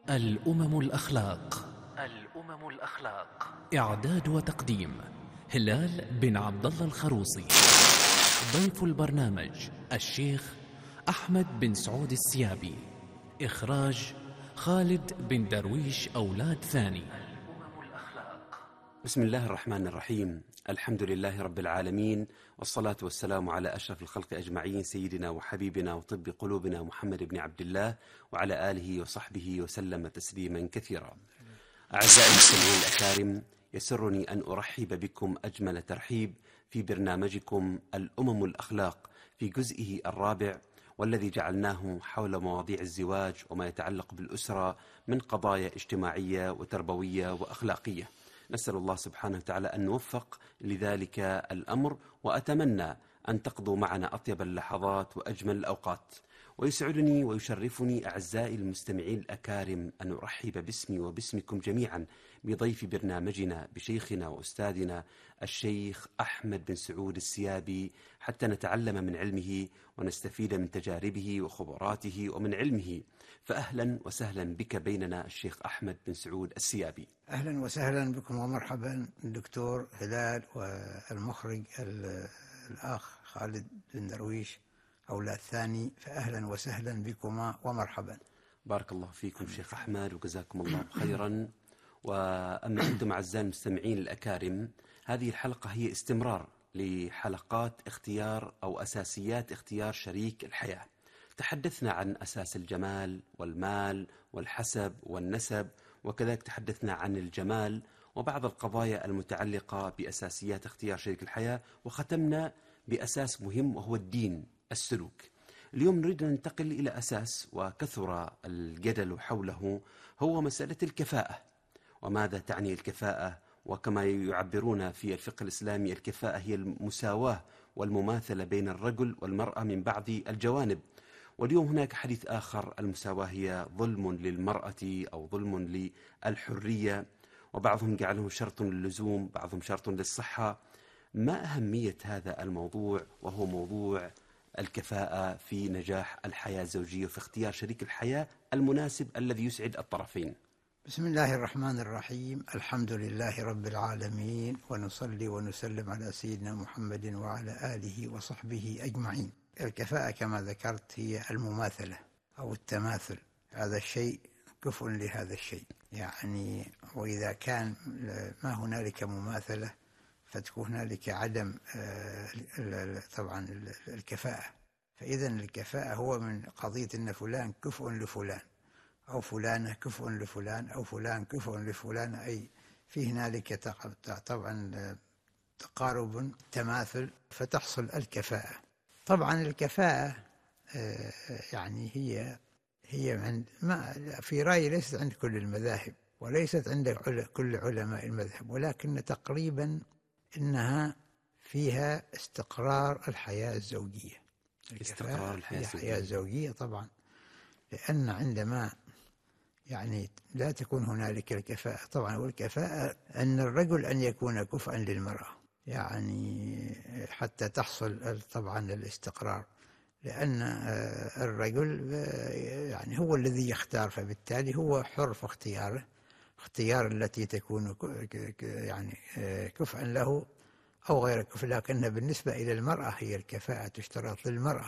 الأمم الأخلاق. إعداد وتقديم هلال بن عبد الله الخروصي. ضيف البرنامج الشيخ أحمد بن سعود السيابي. إخراج خالد بن درويش أولاد ثاني. بسم الله الرحمن الرحيم. الحمد لله رب العالمين، والصلاة والسلام على أشرف الخلق أجمعين، سيدنا وحبيبنا وطب قلوبنا محمد بن عبد الله وعلى آله وصحبه وسلم تسليما كثيرا. أعزائي المستمعين الأكارم، يسرني أن أرحب بكم أجمل ترحيب في برنامجكم الأمم الأخلاق في جزئه الرابع، والذي جعلناه حول مواضيع الزواج وما يتعلق بالأسرة من قضايا اجتماعية وتربوية وأخلاقية. نسأل الله سبحانه وتعالى أن نوفق لذلك الأمر، وأتمنى أن تقضوا معنا أطيب اللحظات وأجمل الأوقات. ويسعدني ويشرفني أعزائي المستمعين الأكارم أن أرحب باسمي وباسمكم جميعا بضيف برنامجنا بشيخنا وأستاذنا الشيخ أحمد بن سعود السيابي، حتى نتعلم من علمه ونستفيد من تجاربه وخبراته ومن علمه. فأهلا وسهلا بك بيننا الشيخ أحمد بن سعود السيابي. أهلا وسهلا بكم ومرحبا الدكتور هلال والمخرج الأخ خالد بن درويش أولاد ثاني، فأهلا وسهلا بكما ومرحبا. بارك الله فيكم شيخ أحمد وجزاكم الله خيرا. وأما أنتم أعزائي المستمعين الأكارم، هذه الحلقة هي استمرار لحلقات اختيار أو أساسيات اختيار شريك الحياة. تحدثنا عن أساس الجمال والمال والحسب والنسب، وكذلك تحدثنا عن الجمال وبعض القضايا المتعلقة بأساسيات اختيار شريك الحياة، وختمنا بأساس مهم وهو الدين، السلوك. اليوم نريد أن ننتقل إلى أساس وكثر الجدل حوله، هو مسألة الكفاءة. وماذا تعني الكفاءة؟ وكما يعبرون في الفقه الإسلامي، الكفاءة هي المساواة والمماثلة بين الرجل والمرأة من بعض الجوانب. واليوم هناك حديث آخر، المساواة هي ظلم للمرأة أو ظلم للحرية، وبعضهم جعله شرط للزوم، بعضهم شرط للصحة. ما أهمية هذا الموضوع، وهو موضوع الكفاءة في نجاح الحياة الزوجية وفي اختيار شريك الحياة المناسب الذي يسعد الطرفين؟ بسم الله الرحمن الرحيم. الحمد لله رب العالمين، ونصلي ونسلم على سيدنا محمد وعلى آله وصحبه أجمعين. الكفاءة كما ذكرت هي المماثلة أو التماثل، هذا الشيء كفء لهذا الشيء يعني. وإذا كان ما هنالك مماثلة فتكون هنالك عدم طبعا الكفاءة. فإذا الكفاءة هو من قضية أن فلان كفء لفلان، أو فلانة كفء لفلان، أو فلان كفء لفلان، أي في هنالك طبعا تقارب تماثل فتحصل الكفاءة. طبعا الكفاءة يعني هي من ما في رأيي ليست عند كل المذاهب وليست عند كل علماء المذهب، ولكن تقريبا إنها فيها استقرار الحياة الزوجية. استقرار الحياة الزوجية طبعا، لأن عندما يعني لا تكون هنالك الكفاءة طبعا، والكفاءة أن الرجل أن يكون كفءا للمرأة يعني حتى تحصل طبعا الاستقرار، لأن الرجل يعني هو الذي يختار، فبالتالي هو حر في اختياره، اختيار التي تكون يعني كفءا له أو غير كفء. لكن بالنسبة إلى المرأة هي الكفاءة تشترط للمرأة،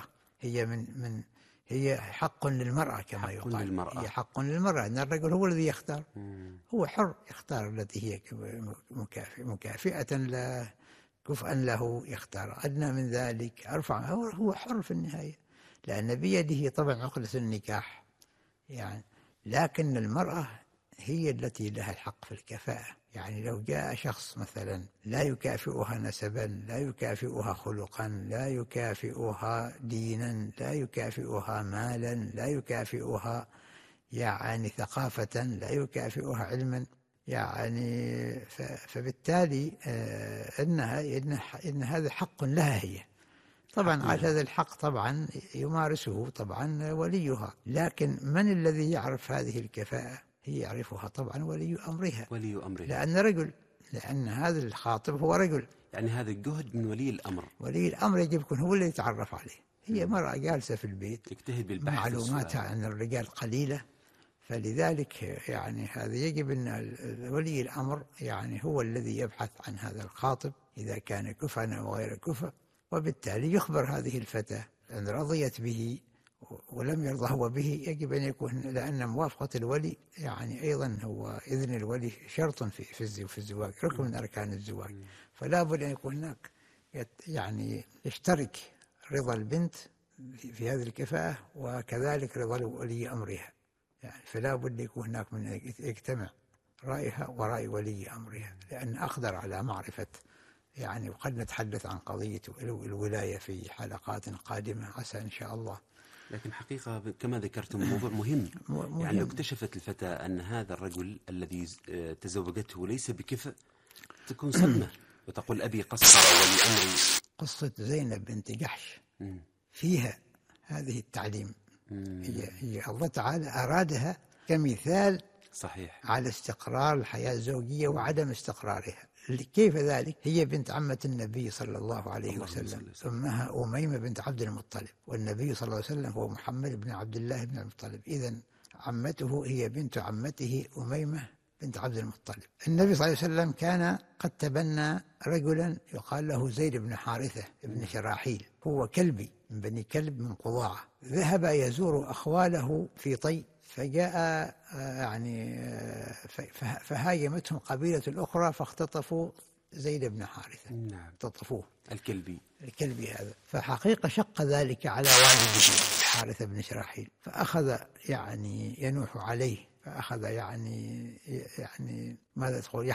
هي حق للمرأة كما يقال. هي حق للمرأة، أن الرجل هو الذي يختار، هو حر يختار التي هي مكافئة له، كفءا له، يختار أدنى من ذلك أرفع، هو حر في النهاية، لأن بيده طبعا عقدة النكاح يعني. لكن المرأة هي التي لها الحق في الكفاءة. يعني لو جاء شخص مثلا لا يكافئها نسبا، لا يكافئها خلقا، لا يكافئها دينا، لا يكافئها مالا، لا يكافئها يعني ثقافة، لا يكافئها علما يعني، فبالتالي إن هذا حق لها هي. طبعا على هذا الحق طبعا يمارسه طبعا وليها، لكن من الذي يعرف هذه الكفاءة؟ هي يعرفها طبعا ولي أمرها، لأن رجل، لأن هذا الخاطب هو رجل. يعني هذا الجهد من ولي الأمر. ولي الأمر يجب يكون هو اللي يتعرف عليه. هي مرأة جالسة في البيت يجتهد بالبحث، معلوماتها عن الرجال قليلة، فلذلك يعني هذا يجب أن ولي الأمر يعني هو الذي يبحث عن هذا الخاطب إذا كان كفءا أو غير كفء، وبالتالي يخبر هذه الفتاة أن رضيت به ولم يرضى هو به. يجب أن يكون، لأن موافقة الولي يعني أيضا هو إذن الولي شرط في الزواج، ركن من أركان الزواج. فلا بد أن يكون هناك يعني يشترك رضا البنت في هذه الكفاءة وكذلك رضا ولي أمرها، يعني فلا بد يكون هناك من يجتمع رأيها ورأي ولي أمرها، لأن أقدر على معرفة يعني. وقد نتحدث عن قضية الولاية في حلقات قادمة عسى إن شاء الله. لكن حقيقة كما ذكرتم موضوع مهم. يعني لو اكتشفت الفتاة أن هذا الرجل الذي تزوجته ليس بكفء تكون صدمة وتقول أبي قصة ولي أمري. قصة زينب بنت جحش فيها هذه التعليم. هي الله تعالى أرادها كمثال صحيح على استقرار الحياة الزوجية وعدم استقرارها. كيف ذلك؟ هي بنت عمة النبي صلى الله عليه وسلم، أمها أميمة بنت عبد المطلب، والنبي صلى الله عليه وسلم هو محمد بن عبد الله بن المطلب. إذن عمته هي بنت عمته أميمة بنت عبد المطلب. النبي صلى الله عليه وسلم كان قد تبنى رجلا يقال له زيد بن حارثة بن شراحيل، هو كلبي من بني كلب من قضاعة. ذهب يزور أخواله في طي، فجاء يعني فهاجمتهم قبيلة الأخرى فاختطفوا زيد بن حارثة. نعم. اختطفوه الكلبي هذا. فحقيقة شق ذلك على والده حارثة بن شراحيل، فأخذ يعني ينوح عليه، فأخذ يعني ماذا تقول،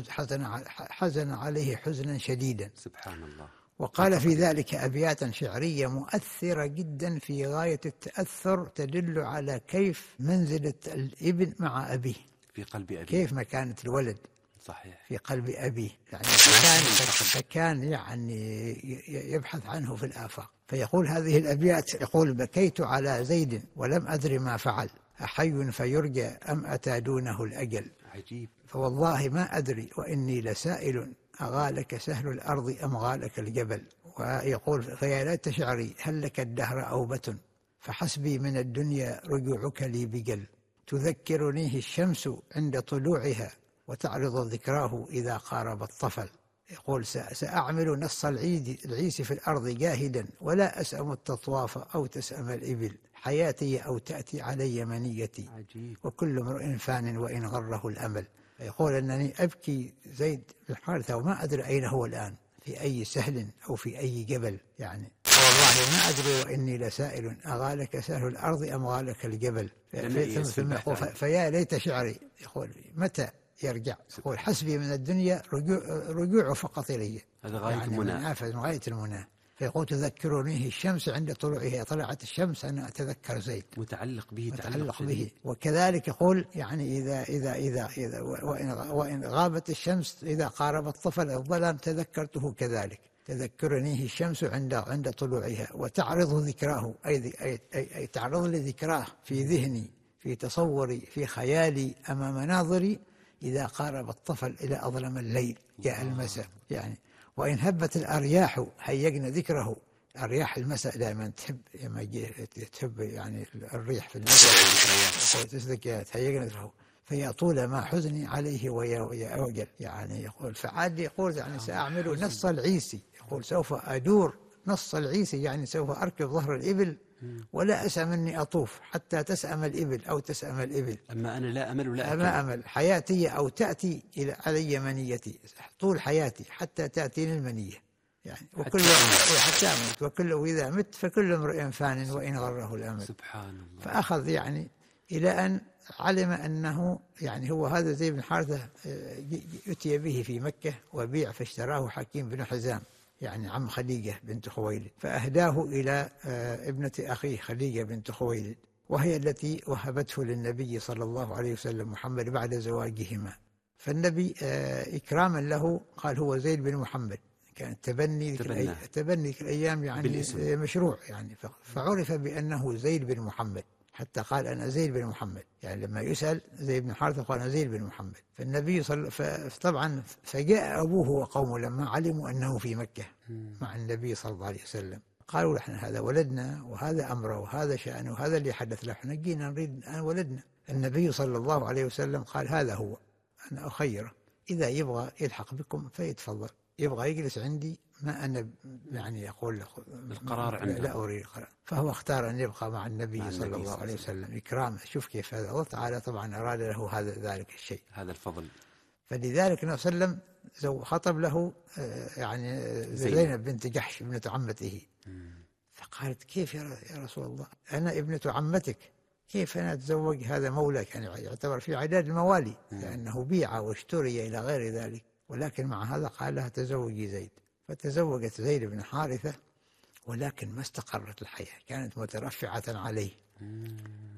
حزن عليه حزنا شديدا. سبحان الله. وقال في ذلك أبياتا شعرية مؤثرة جدا في غاية التأثر، تدل على كيف منزلة الابن مع أبيه في قلب أبيه، كيف مكانة الولد صحيح في قلب أبيه. يعني فكان يعني يبحث عنه في الآفاق. فيقول هذه الأبيات، يقول: بكيت على زيد ولم أدر ما فعل، أحي فيرجى أم أتى دونه الأجل. عجيب. فوالله ما أدري وإني لسائل، أغالك سهل الأرض أم غالك الجبل. ويقول: فيا ليت شعري هل لك الدهر أوبة، فحسبي من الدنيا رجوعك لي بجل. تذكرنيه الشمس عند طلوعها وتعرض ذكراه إذا قارب الطفل. يقول: سأعمل نص العيس في الأرض جاهدا، ولا أسأم التطواف أو تسأم الإبل. حياتي أو تأتي علي منيتي. عجيب. وكل امرئ فان وإن غره الأمل. يقول: أنني أبكي زيد بن حارثة وما أدري أين هو الآن، في أي سهل أو في أي جبل. يعني والله ما أدري وإني لسائل، أغالك سهل الأرض أم غالك الجبل. ثم يقول: فيا ليت شعري، يقول متى يرجع. يقول: حسبي من الدنيا رجوع فقط إلي. هذا غاية المنى. من غاية المنى. فيقول: تذكرني الشمس عند طلوعها، طلعت الشمس أنا أتذكر زيد. متعلق به. وكذلك يقول: يعني إذا وإن غابت الشمس إذا قارب الطفل الظلام تذكرته كذلك. تذكرنيه الشمس عند طلوعها وتعرض ذكراه، أي تعرض لذكراه في ذهني، في تصوري، في خيالي، أمام ناظري، إذا قارب الطفل إلى أظلم الليل جاء المساء. يعني وإن هبت الأرياح هيجن ذكره. أرياح المساء دائما تهب يعني الريح في المساء هيجن ذكره. فيا طول ما حزني عليه ويا أوجل. يعني يقول فعاد، يقول يعني سأعمل نص العيسي، يقول سوف أدور نص العيسي، يعني سوف أركب ظهر الإبل ولا أسأم أني أطوف حتى تسأم الإبل أو تسأم الإبل. أما أنا لا أمل ولا ما أمل. حياتي أو تأتي علي منيتي، طول حياتي حتى تأتيني المنية. يعني حتى أموت. وإذا مت فكل امرئ فان وإن غره الأمل. سبحان الله. فأخذ يعني إلى أن علم أنه يعني هو هذا زيد بن حارثة يتي به في مكة وبيع، فاشتراه حكيم بن حزام يعني عم خديجة بنت خويلد، فأهداه إلى ابنة أخيه خديجة بنت خويلد، وهي التي وهبته للنبي صلى الله عليه وسلم محمد بعد زواجهما. فالنبي إكراما له قال هو زيد بن محمد. كان تبني الأيام يعني بالاسم. مشروع يعني، فعرف بأنه زيد بن محمد، حتى قال أنا زيد بن محمد. يعني لما يسأل زيد بن حارثة قال أنا زيد بن محمد. فالنبي طبعا فجاء أبوه وقومه لما علموا أنه في مكة مع النبي صلى الله عليه وسلم، قالوا احنا هذا ولدنا وهذا أمره وهذا شأنه وهذا اللي حدث له، احنا جينا نريد أن ولدنا. النبي صلى الله عليه وسلم قال هذا هو، أنا أخيره، إذا يبغى يلحق بكم فيتفضل، يبغى يجلس عندي ما أنا يعني أقول له القرار عنده. لا أريد القرار. فهو اختار أن يبقى مع النبي صلى الله صلى عليه وسلم إكرامه. شوف كيف هذا، الله تعالى طبعا أراد له ذلك الشيء، هذا الفضل. فلذلك النبي صلى الله عليه وسلم خطب له يعني زينب بنت جحش ابنة عمته. فقالت كيف يا رسول الله، أنا ابنة عمتك، كيف أنا أتزوج هذا مولاك؟ يعني يعتبر في عداد الموالي لأنه بيع واشتري إلى غير ذلك، ولكن مع هذا قال لها تزوجي زيد. فتزوجت زيد بن حارثة، ولكن ما استقرت الحياة، كانت مترفعة عليه.